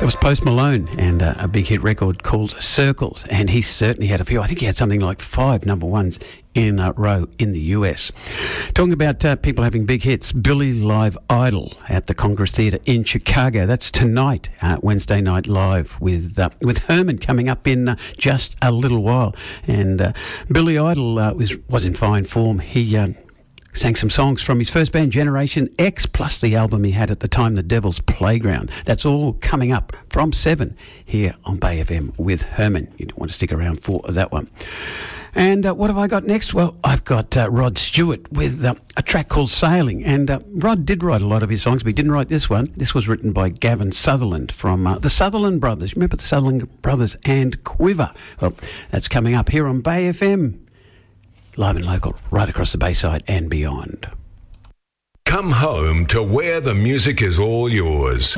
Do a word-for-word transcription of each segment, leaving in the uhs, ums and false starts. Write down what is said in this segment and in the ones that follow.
That was Post Malone and uh, a big hit record called Circles, and he certainly had a few. I think he had something like five number ones in a row in the U S. Talking about uh, people having big hits, Billy Live Idol at the Congress Theatre in Chicago. That's tonight, uh, Wednesday night live with uh, with Herman coming up in uh, just a little while. And uh, Billy Idol uh, was was in fine form. He uh, sang some songs from his first band, Generation X, plus the album he had at the time, The Devil's Playground. That's all coming up from seven here on Bay F M with Herman. You don't want to stick around for that one. And uh, what have I got next? Well, I've got uh, Rod Stewart with uh, a track called Sailing. And uh, Rod did write a lot of his songs, but he didn't write this one. This was written by Gavin Sutherland from uh, the Sutherland Brothers. Remember the Sutherland Brothers and Quiver? Well, that's coming up here on Bay F M. Live and local, right across the Bayside and beyond. Come home to where the music is all yours.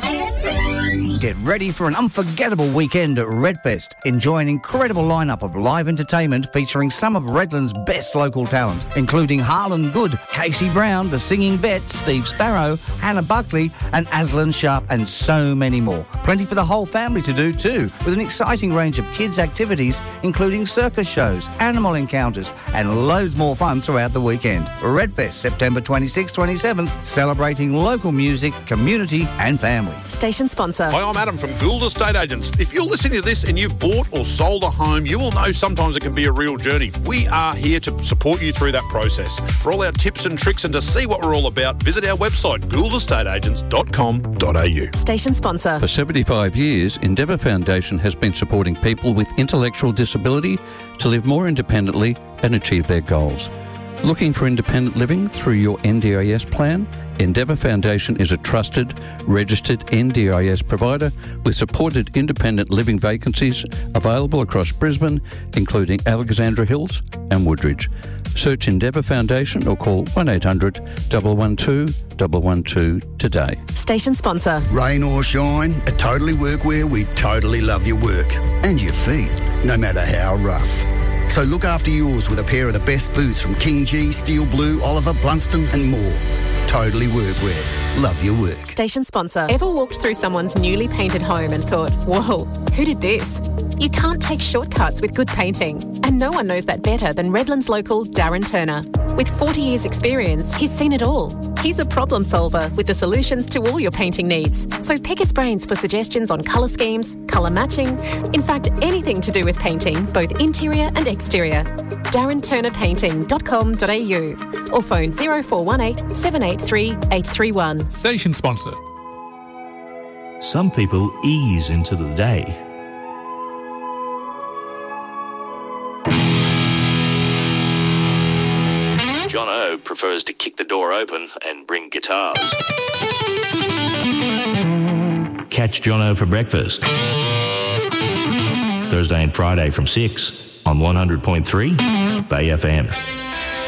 Get ready for an unforgettable weekend at Redfest. Enjoy an incredible lineup of live entertainment featuring some of Redland's best local talent, including Harlan Good, Casey Brown, The Singing Vet, Steve Sparrow, Hannah Buckley, and Aslan Sharp, and so many more. Plenty for the whole family to do too, with an exciting range of kids' activities, including circus shows, animal encounters, and loads more fun throughout the weekend. Redfest, September twenty-sixth, twenty-seventh, celebrating local music, community, and family. Station sponsor. Hi, I'm Adam from Gould Estate Agents. If you're listening to this and you've bought or sold a home, you will know sometimes it can be a real journey. We are here to support you through that process. For all our tips and tricks and to see what we're all about, visit our website, gould estate agents dot com dot a u. Station sponsor. For seventy-five years, Endeavour Foundation has been supporting people with intellectual disability to live more independently and achieve their goals. Looking for independent living through your N D I S plan? Endeavour Foundation is a trusted, registered N D I S provider with supported independent living vacancies available across Brisbane, including Alexandra Hills and Woodridge. Search Endeavour Foundation or call one eight hundred, one one two, one one two today. Station sponsor. Rain or shine, at Totally Workwear, we totally love your work and your feet, no matter how rough. So look after yours with a pair of the best boots from King G, Steel Blue, Oliver, Blunston and more. Totally Workwear. Love your work. Station sponsor. Ever walked through someone's newly painted home and thought, whoa, who did this? You can't take shortcuts with good painting. And no one knows that better than Redlands local Darren Turner. With forty years experience, he's seen it all. He's a problem solver with the solutions to all your painting needs. So pick his brains for suggestions on colour schemes, colour matching, in fact, anything to do with painting, both interior and exterior. darren turner painting dot com dot a u or phone zero four one eight, seven eight three, eight three one. Station sponsor. Some people ease into the day. John O prefers to kick the door open and bring guitars. Catch John O for breakfast. Thursday and Friday from six on one hundred point three Bay F M.